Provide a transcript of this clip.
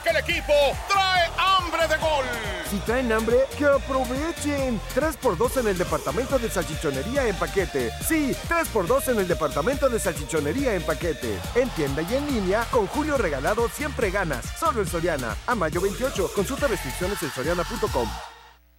porque el equipo trae hambre de gol. Si traen hambre, ¡que aprovechen! 3x2 en el departamento de salchichonería en paquete. Sí, 3x2 en el departamento de salchichonería en paquete. En tienda y en línea, con Julio Regalado siempre ganas. Solo en Soriana. A mayo 28. Consulta restricciones en soriana.com.